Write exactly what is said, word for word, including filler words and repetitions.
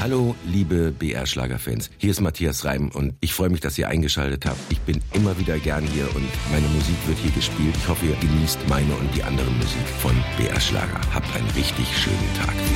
Hallo, liebe B R-Schlagerfans. Hier ist Matthias Reim und ich freue mich, dass ihr eingeschaltet habt. Ich bin immer wieder gern hier und meine Musik wird hier gespielt. Ich hoffe, ihr genießt meine und die andere Musik von B R Schlager. Habt einen richtig schönen Tag.